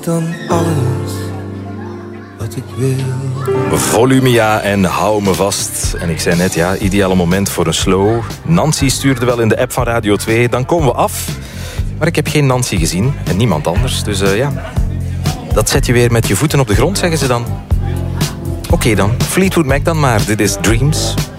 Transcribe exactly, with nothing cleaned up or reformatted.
dan alles wat ik wil. Volumia en Hou me vast. En ik zei net, ja, ideale moment voor een slow. Nancy stuurde wel in de app van Radio twee. Dan komen we af. Maar ik heb geen Nancy gezien. En niemand anders. Dus uh, ja, dat zet je weer met je voeten op de grond, zeggen ze dan. Oké okay dan, Fleetwood Mac dan maar. Dit is Dreams.